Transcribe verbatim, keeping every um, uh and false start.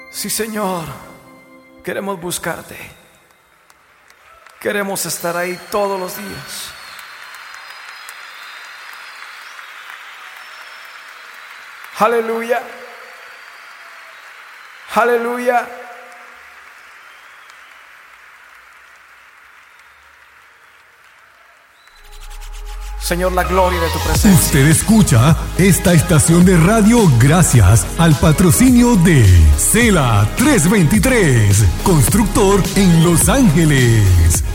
Sí, Señor, queremos buscarte. Queremos estar ahí todos los días. Aleluya. Aleluya. Señor, la gloria de tu presencia. Usted escucha esta estación de radio gracias al patrocinio de Cela trescientos veintitrés, constructor en Los Ángeles.